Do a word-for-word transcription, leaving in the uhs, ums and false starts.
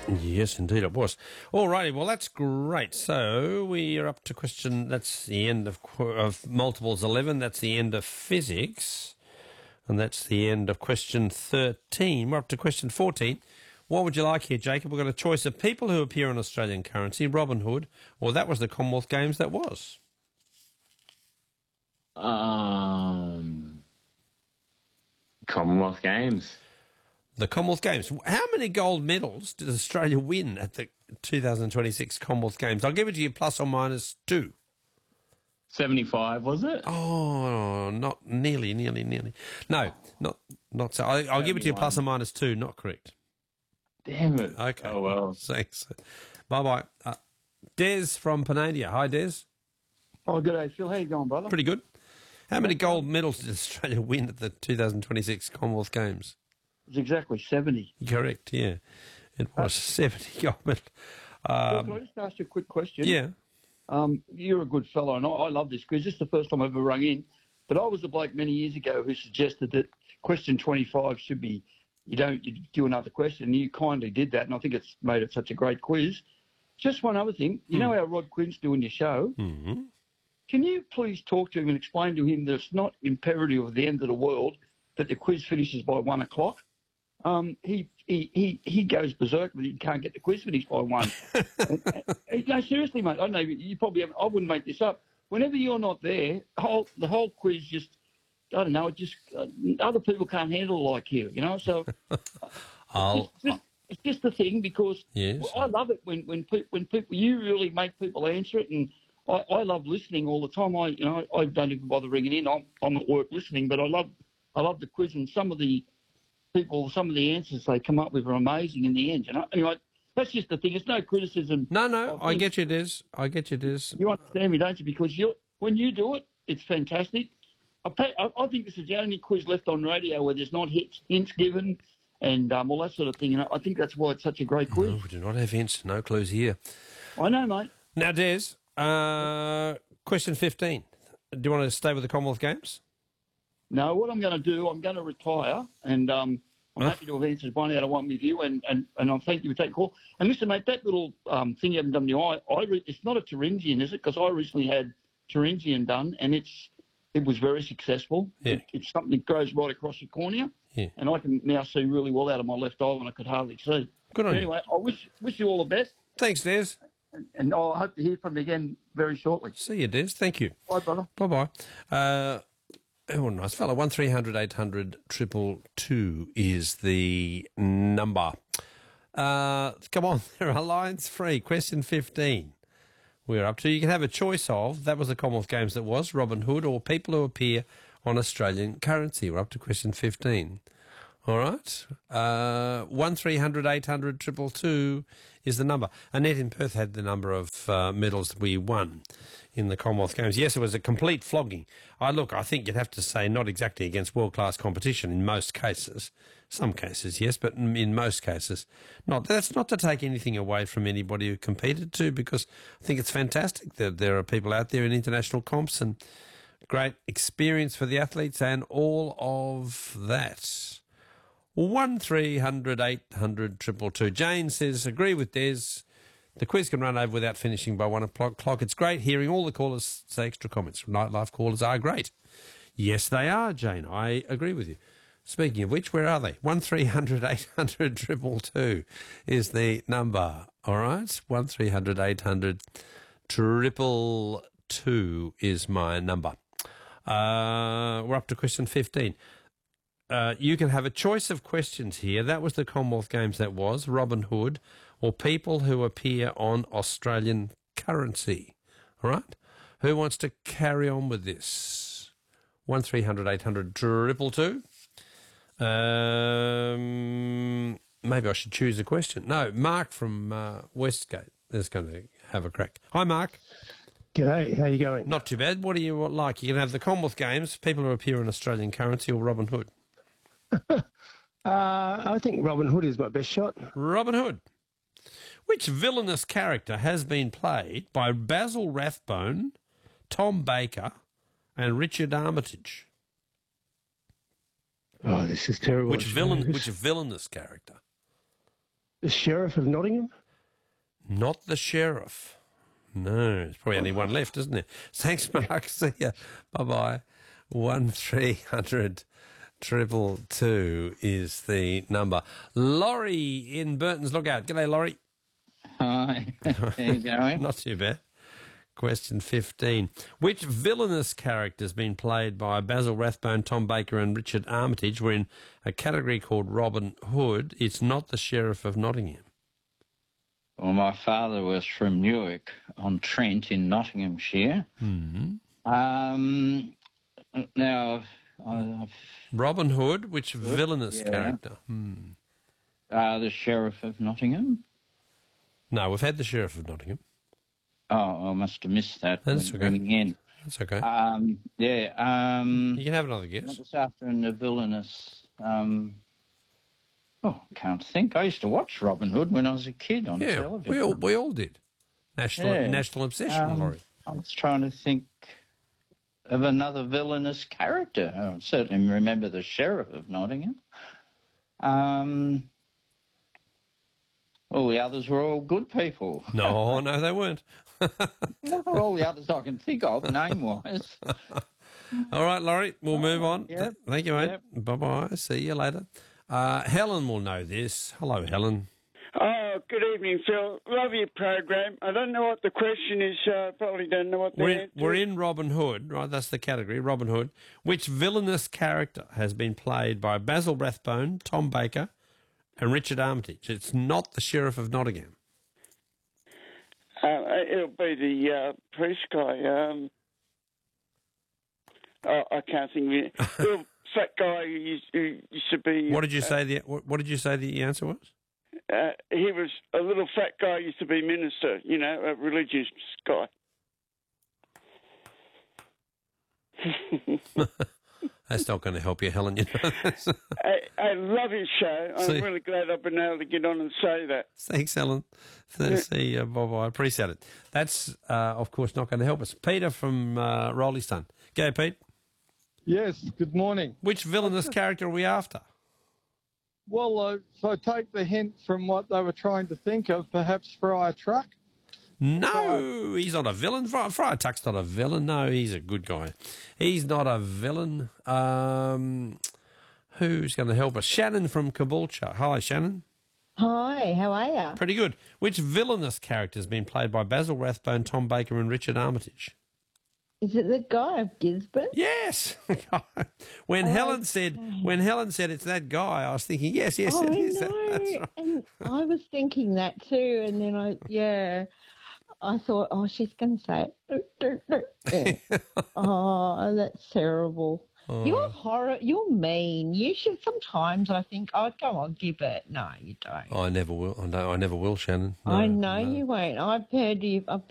Yes, indeed it was. All righty, well, that's great. So we are up to question, that's the end of, of multiples eleven, that's the end of physics, and that's the end of question thirteen. We're up to question fourteen. What would you like here, Jacob? We've got a choice of people who appear in Australian currency, Robin Hood, or that was the Commonwealth Games that was. Um, Commonwealth Games. The Commonwealth Games. How many gold medals did Australia win at the two thousand twenty-six Commonwealth Games? I'll give it to you plus or minus two. seventy-five, was it? Oh, not nearly, nearly, nearly. No, not not so. I, I'll give it to you plus or minus two, not correct. Damn it. Okay. Oh, well. Thanks. Bye-bye. Uh, Des from Panadia. Hi, Des. Oh, good day, Phil. How you going, brother? Pretty good. How many gold medals did Australia win at the two thousand twenty-six Commonwealth Games? It was exactly seventy. Correct, yeah. It was uh, seventy gold medals. Um, well, can I just ask you a quick question? Yeah. Um, you're a good fellow, and I, I love this quiz. This is the first time I've ever rung in. But I was the bloke many years ago who suggested that question twenty-five should be, you don't you do another question, and you kindly did that, and I think it's made it such a great quiz. Just one other thing. You mm. know how Rod Quinn's doing your show? Mm-hmm. Can you please talk to him and explain to him that it's not imperative of the end of the world that the quiz finishes by one o'clock? Um, he, he he he goes berserk, but he can't get the quiz finished by one. and, and, no, seriously, mate. I don't know. You probably haven't. I wouldn't make this up. Whenever you're not there, the whole the whole quiz just, I don't know. It just uh, other people can't handle it like you, you know. So I'll, it's, just, it's just the thing because yes. I love it when when pe- when people you really make people answer it, and I, I love listening all the time. I you know I don't even bother ringing in. I'm I'm at work listening, but I love I love the quiz, and some of the people, some of the answers they come up with are amazing in the end. You know, anyway, that's just the thing. It's no criticism. No, no, I get you, Des. I get you, Des. You understand me, don't you? Because you, when you do it, it's fantastic. I, pay, I, I think this is the only quiz left on radio where there's not hints, hints given and um, all that sort of thing. You know, I think that's why it's such a great quiz. No, we do not have hints. No clues here. I know, mate. Now, Des, uh, question fifteen. Do you want to stay with the Commonwealth Games? No, what I'm going to do, I'm going to retire, and um, I'm huh? happy to have answered one out of one with you, and, and, and I'm thank you for taking the call. And listen, mate, that little um, thing you haven't done, I, I re- it's not a Thuringian, is it? Because I recently had Thuringian done, and it's it was very successful. Yeah. It, it's something that goes right across the cornea, yeah. and I can now see really well out of my left eye when I could hardly see. Good on anyway, you. I wish wish you all the best. Thanks, Des. And, and I hope to hear from you again very shortly. See you, Des. Thank you. Bye, brother. Bye-bye. Uh, Oh, nice fellow. One three hundred eight hundred triple two is the number. Uh, come on, there are lines free. Question fifteen. We're up to. You can have a choice of, that was the Commonwealth Games that was, Robin Hood, or people who appear on Australian currency. We're up to question fifteen. All right. Uh, one three hundred eight hundred triple two is the number. Annette in Perth had the number of uh, medals that we won in the Commonwealth Games. Yes, it was a complete flogging. I look, I think you'd have to say not exactly against world-class competition in most cases. Some cases, yes, but in most cases, not. That's not to take anything away from anybody who competed too, because I think it's fantastic that there are people out there in international comps and great experience for the athletes and all of that. One three hundred eight hundred triple two. Jane says, agree with Des. The quiz can run over without finishing by one o'clock. It's great hearing all the callers say extra comments. Nightlife callers are great. Yes, they are, Jane. I agree with you. Speaking of which, where are they? One three hundred eight hundred triple two is the number. All right? One three hundred eight hundred triple two is my number. Uh, we're up to question fifteen. Uh, you can have a choice of questions here. That was the Commonwealth Games that was, Robin Hood, or people who appear on Australian currency. All right? Who wants to carry on with this? One three hundred eight hundred triple two. Um, maybe I should choose a question. No, Mark from uh, Westgate is going to have a crack. Hi, Mark. G'day, how you going? Not too bad. What do you like? You can have the Commonwealth Games, people who appear in Australian currency, or Robin Hood. uh, I think Robin Hood is my best shot. Robin Hood. Which villainous character has been played by Basil Rathbone, Tom Baker, and Richard Armitage? Oh, this is terrible. Which villain? Which villainous character? The Sheriff of Nottingham? Not the sheriff. No, there's probably only one left, isn't there? Thanks, Mark. See ya. Bye-bye. One three hundred triple two is the number. Laurie in Burton's Lookout. G'day, Laurie. Hi, how you going? Not too bad. Question fifteen. Which villainous character has been played by Basil Rathbone, Tom Baker and Richard Armitage? We're in a category called Robin Hood. It's not the Sheriff of Nottingham. Well, my father was from Newark on Trent in Nottinghamshire. Mm-hmm. Um, now, I've, Robin Hood, which villainous yeah. character? Hmm. uh, the Sheriff of Nottingham. No, we've had the Sheriff of Nottingham. Oh, I must have missed that. That's when okay. ringing in. That's okay. Um, yeah. Um, You can have another guess. what was after the villainous? Um, oh, I can't think. I used to watch Robin Hood when I was a kid on Yeah, television. we all, we all did. National Yeah. national obsession, Um, Laurie. I was trying to think of another villainous character. I certainly remember the Sheriff of Nottingham. Um, all the others were all good people. No, no, they weren't. All the others I can think of, name-wise. All right, Laurie, we'll move on. Yep. Thank you, mate. Yep. Bye-bye. See you later. Uh, Helen will know this. Hello, Helen. Oh, good evening, Phil. Love your program. I don't know what the question is. Uh, probably don't know what the We're answer in, we're is. in Robin Hood, right? That's the category, Robin Hood. Which villainous character has been played by Basil Rathbone, Tom Baker, and Richard Armitage? It's not the Sheriff of Nottingham. Uh, it'll be the uh, priest guy. Um, oh, I can't think of it. Little fat guy who used, who used to be. What did you say? The what, what did you say the answer was? Uh, he was a little fat guy. Used to be minister. You know, a religious guy. That's not going to help you, Helen. You know. I, I love his show. I'm See- really glad I've been able to get on and say that. Thanks, Helen. See you. Bye-bye. I appreciate it. That's, uh, of course, not going to help us. Peter from uh, Roleystone. Go, Pete. Yes, good morning. Which villainous character are we after? Well, uh, if I take the hint from what they were trying to think of, perhaps Friar Truck. No, he's not a villain. Friar, Friar Tuck's not a villain. No, he's a good guy. He's not a villain. Um, who's going to help us? Shannon from Caboolture. Hi, Shannon. Hi, how are you? Pretty good. Which villainous character has been played by Basil Rathbone, Tom Baker and Richard Armitage? Is it the guy of Gisborne? Yes. when Oh, Helen said okay. when Helen said it's that guy, I was thinking, yes, yes, Oh, it I is. know. That, that's right. And I was thinking that too, and then I, yeah, I thought, oh, she's going to say it. Yeah. Oh, that's terrible. Oh. You're horror. You're mean. You should. Sometimes I think, oh, come on, give it. No, you don't. I never will. I, know, I never will, Shannon. No, I know no. you won't. I've heard you. I've